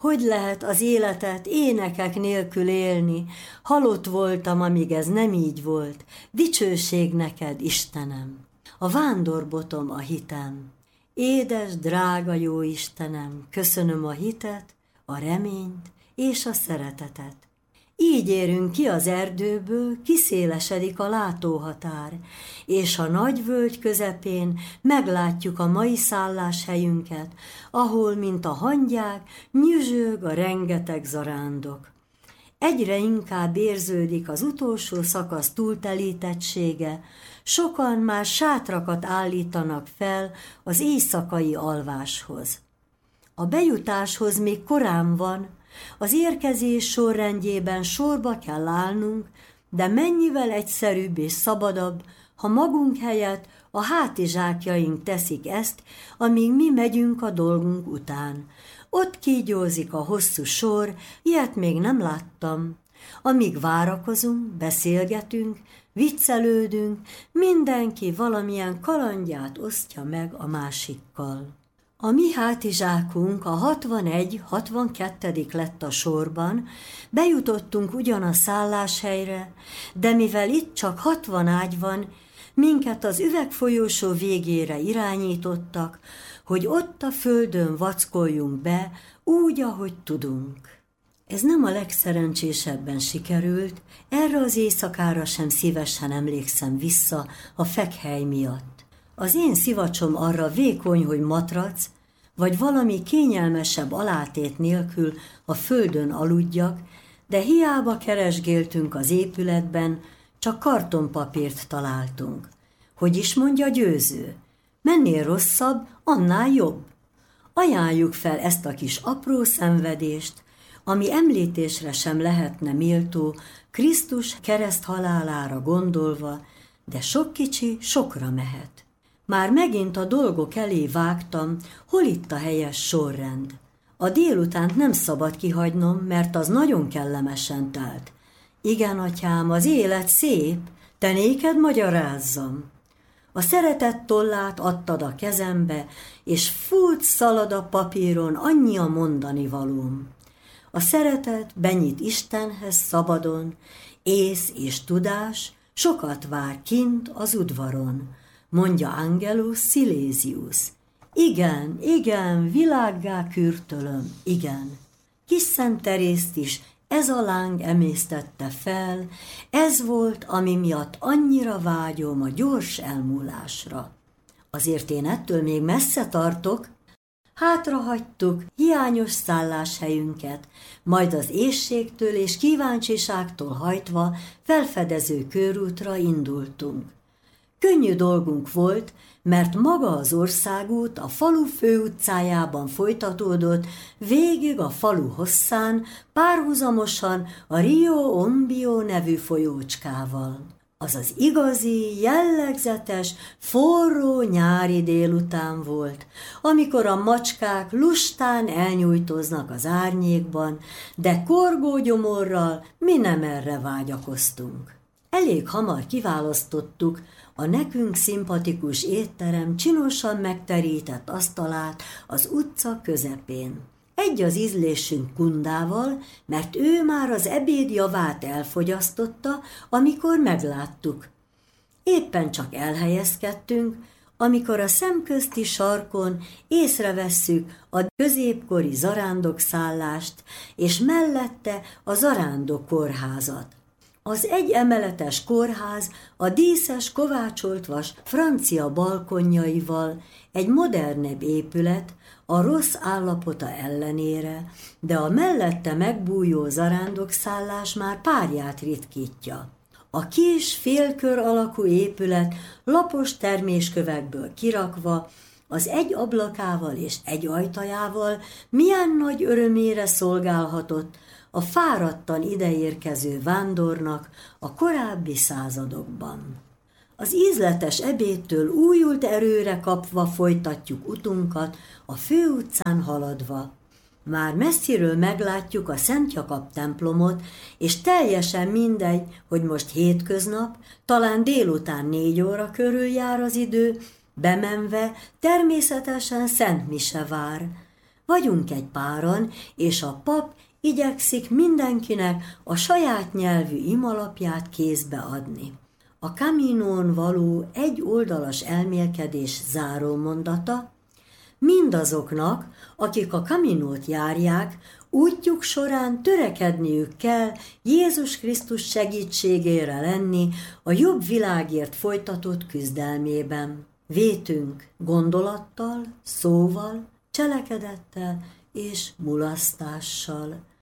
Hogy lehet az életet énekek nélkül élni? Halott voltam, amíg ez nem így volt. Dicsőség neked, Istenem! A vándorbotom a hitem. Édes, drága jó Istenem, köszönöm a hitet, a reményt és a szeretetet. Így érünk ki az erdőből, kiszélesedik a látóhatár, és a nagy völgy közepén meglátjuk a mai szálláshelyünket, ahol, mint a hangyák, nyüzsög a rengeteg zarándok. Egyre inkább érződik az utolsó szakasz túltelítettsége, sokan már sátrakat állítanak fel az éjszakai alváshoz. A bejutáshoz még korán van, az érkezés sorrendjében sorba kell állnunk, de mennyivel egyszerűbb és szabadabb, ha magunk helyett a hátizsákjaink teszik ezt, amíg mi megyünk a dolgunk után. Ott kígyózik a hosszú sor, ilyet még nem láttam. Amíg várakozunk, beszélgetünk, viccelődünk, mindenki valamilyen kalandját osztja meg a másikkal. A mi hátizsákunk a 61-62. lett a sorban, bejutottunk ugyan a szálláshelyre, de mivel itt csak 60 ágy van, minket az üvegfolyósó végére irányítottak, hogy ott a földön vackoljunk be, úgy, ahogy tudunk. Ez nem a legszerencsésebben sikerült, erre az éjszakára sem szívesen emlékszem vissza a fekhely miatt. Az én szivacsom arra vékony, hogy matrac, vagy valami kényelmesebb alátét nélkül a földön aludjak, de hiába keresgéltünk az épületben, csak kartonpapírt találtunk. Hogy is mondja Győző? Mennél rosszabb, annál jobb. Ajánljuk fel ezt a kis apró szenvedést, ami említésre sem lehetne méltó, Krisztus kereszthalálára gondolva, de sok kicsi sokra mehet. Már megint a dolgok elé vágtam, hol itt a helyes sorrend. A délutánt nem szabad kihagynom, mert az nagyon kellemesen telt. Igen, atyám, az élet szép, te néked magyarázzam. A szeretett tollát adtad a kezembe, és fut szalad a papíron annyi a mondani valóm. A szeretet benyit Istenhez szabadon, ész és tudás sokat vár kint az udvaron, mondja Angelus Silesius. Igen, igen, világgá kürtölöm, igen. Kis Szent Terészt is ez a láng emésztette fel, ez volt, ami miatt annyira vágyom a gyors elmúlásra. Azért én ettől még messze tartok. Hátrahagytuk hiányos szálláshelyünket, majd az éhségtől és kíváncsiságtól hajtva felfedező körútra indultunk. Könnyű dolgunk volt, mert maga az országút a falu főutcájában folytatódott, végig a falu hosszán, párhuzamosan a Rio Ombio nevű folyócskával. Az az igazi, jellegzetes, forró nyári délután volt, amikor a macskák lustán elnyújtóznak az árnyékban, de korgógyomorral mi nem erre vágyakoztunk. Elég hamar kiválasztottuk a nekünk szimpatikus étterem csinosan megterített asztalát az utca közepén. Egy az ízlésünk Kundával, mert ő már az ebéd javát elfogyasztotta, amikor megláttuk. Éppen csak elhelyezkedtünk, amikor a szemközti sarkon észrevesszük a középkori zarándok-szállást, és mellette a zarándok kórházat. Az egyemeletes kórház a díszes kovácsolt vas francia balkonjaival egy modernebb épület a rossz állapota ellenére, de a mellette megbújó zarándokszállás már párját ritkítja. A kis félkör alakú épület lapos terméskövekből kirakva, az egy ablakával és egy ajtajával milyen nagy örömére szolgálhatott a fáradtan ideérkező vándornak a korábbi századokban. Az ízletes ebédtől újult erőre kapva folytatjuk utunkat, a főutcán haladva. Már messziről meglátjuk a Szent Jakab templomot, és teljesen mindegy, hogy most hétköznap, talán délután 4 óra körül jár az idő, bemenve természetesen Szent Mise vár. Vagyunk egy páran, és a pap igyekszik mindenkinek a saját nyelvű imalapját kézbe adni. A Caminón való egy oldalas elmélkedés zárómondata: mindazoknak, akik a Caminót járják, útjuk során törekedniük kell Jézus Krisztus segítségére lenni a jobb világért folytatott küzdelmében. Vétünk gondolattal, szóval, cselekedettel és mulasztással.